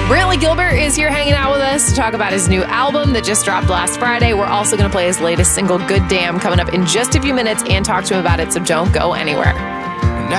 Brantley Gilbert is here hanging out with us to talk about his new album that just dropped last Friday. We're also going to play his latest single, Good Damn, coming up in just a few minutes and talk to him about it, so don't go anywhere.